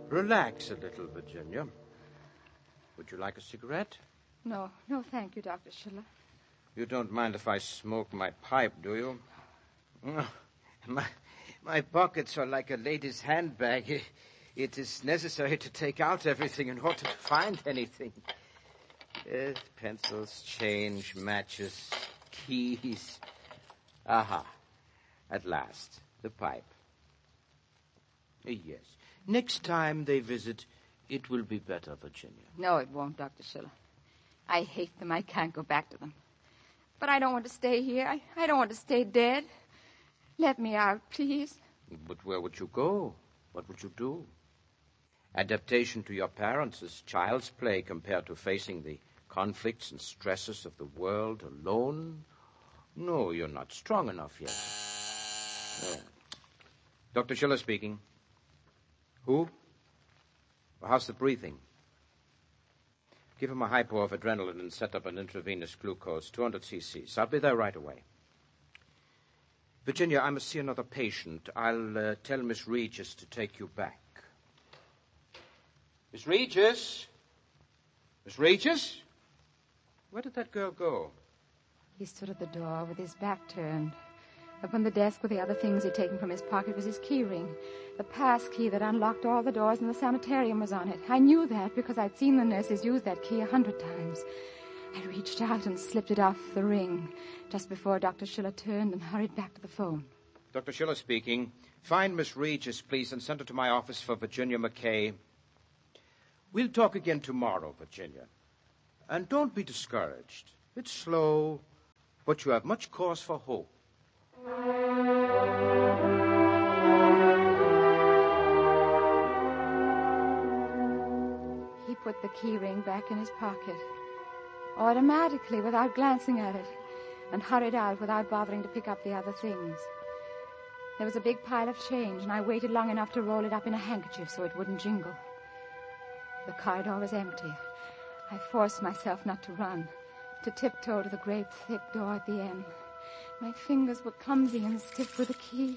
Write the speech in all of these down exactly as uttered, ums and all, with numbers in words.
Relax a little, Virginia. Would you like a cigarette? No, no, thank you, Doctor Schiller. You don't mind if I smoke my pipe, do you? Oh, my, my pockets are like a lady's handbag. It, it is necessary to take out everything in order to find anything. Yes, pencils, change, matches, keys. Aha. At last, the pipe. Yes. Next time they visit, it will be better, Virginia. No, it won't, Doctor Schiller. I hate them. I can't go back to them. But I don't want to stay here. I, I don't want to stay dead. Let me out, please. But where would you go? What would you do? Adaptation to your parents is child's play compared to facing the conflicts and stresses of the world alone. No, you're not strong enough yet. Oh. Doctor Schiller speaking. Who? Well, how's the breathing? Give him a hypo of adrenaline and set up an intravenous glucose, two hundred cc's. I'll be there right away. Virginia, I must see another patient. I'll uh, tell Miss Regis to take you back. Miss Regis? Miss Regis? Where did that girl go? He stood at the door with his back turned. Upon the desk with the other things he'd taken from his pocket was his key ring. The pass key that unlocked all the doors in the sanitarium was on it. I knew that because I'd seen the nurses use that key a hundred times. I reached out and slipped it off the ring just before Doctor Schiller turned and hurried back to the phone. Doctor Schiller speaking. Find Miss Regis, please, and send her to my office for Virginia McKay. We'll talk again tomorrow, Virginia. And don't be discouraged. It's slow, but you have much cause for hope. He put the key ring back in his pocket, automatically, without glancing at it, and hurried out without bothering to pick up the other things. There was a big pile of change, and I waited long enough to roll it up in a handkerchief so it wouldn't jingle. The corridor was empty. I forced myself not to run, to tiptoe to the great, thick door at the end. My fingers were clumsy and stiff with the key.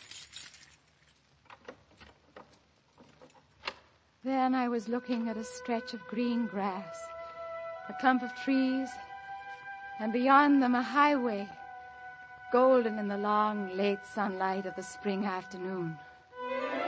Then I was looking at a stretch of green grass, a clump of trees, and beyond them a highway, golden in the long, late sunlight of the spring afternoon.